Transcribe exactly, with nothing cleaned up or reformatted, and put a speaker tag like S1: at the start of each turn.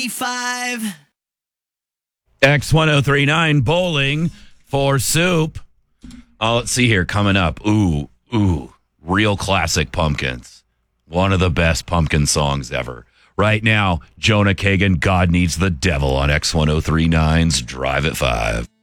S1: Five.
S2: X ten thirty-nine bowling for Soup. Oh, let's see here. Coming up. Ooh, ooh. Real classic Pumpkins. One of the best Pumpkin songs ever. Right now, Jonah Kagan, God Needs the Devil on X ten thirty-nine's Drive at five.